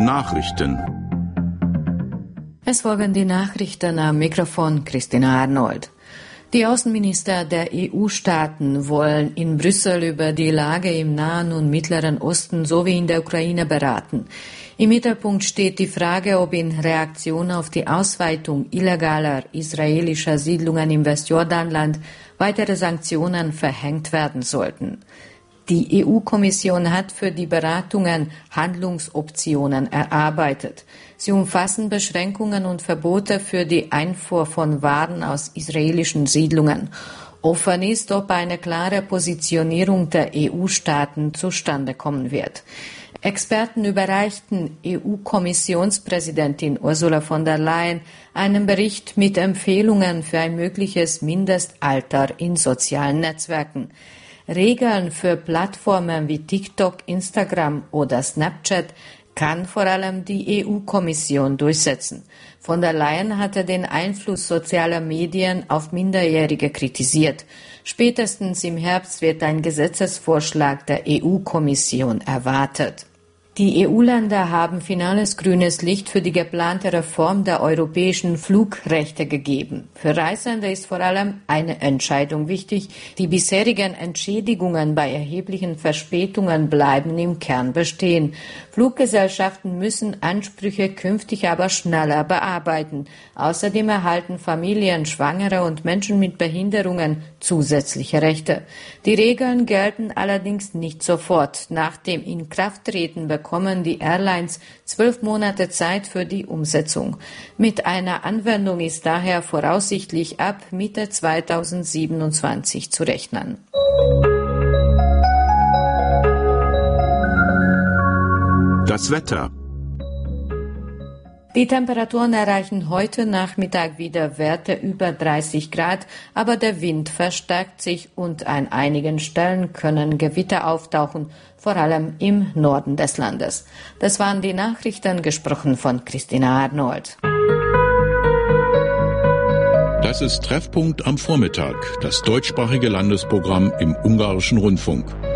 Nachrichten. Es folgen die Nachrichten am Mikrofon Christina Arnold. Die Außenminister der EU-Staaten wollen in Brüssel über die Lage im Nahen und Mittleren Osten sowie in der Ukraine beraten. Im Mittelpunkt steht die Frage, ob in Reaktion auf die Ausweitung illegaler israelischer Siedlungen im Westjordanland weitere Sanktionen verhängt werden sollten. Die EU-Kommission hat für die Beratungen Handlungsoptionen erarbeitet. Sie umfassen Beschränkungen und Verbote für die Einfuhr von Waren aus israelischen Siedlungen. Offen ist, ob eine klare Positionierung der EU-Staaten zustande kommen wird. Experten überreichten EU-Kommissionspräsidentin Ursula von der Leyen einen Bericht mit Empfehlungen für ein mögliches Mindestalter in sozialen Netzwerken. Regeln für Plattformen wie TikTok, Instagram oder Snapchat kann vor allem die EU-Kommission durchsetzen. Von der Leyen hatte den Einfluss sozialer Medien auf Minderjährige kritisiert. Spätestens im Herbst wird ein Gesetzesvorschlag der EU-Kommission erwartet. Die EU-Länder haben finales grünes Licht für die geplante Reform der europäischen Flugrechte gegeben. Für Reisende ist vor allem eine Entscheidung wichtig. Die bisherigen Entschädigungen bei erheblichen Verspätungen bleiben im Kern bestehen. Fluggesellschaften müssen Ansprüche künftig aber schneller bearbeiten. Außerdem erhalten Familien, Schwangere und Menschen mit Behinderungen zusätzliche Rechte. Die Regeln gelten allerdings nicht sofort. Nach dem Inkrafttreten bekommen die Airlines 12 Monate Zeit für die Umsetzung. Mit einer Anwendung ist daher voraussichtlich ab Mitte 2027 zu rechnen. Das Wetter. Die Temperaturen erreichen heute Nachmittag wieder Werte über 30 Grad, aber der Wind verstärkt sich und an einigen Stellen können Gewitter auftauchen, vor allem im Norden des Landes. Das waren die Nachrichten, gesprochen von Christina Arnold. Das ist Treffpunkt am Vormittag, das deutschsprachige Landesprogramm im Ungarischen Rundfunk.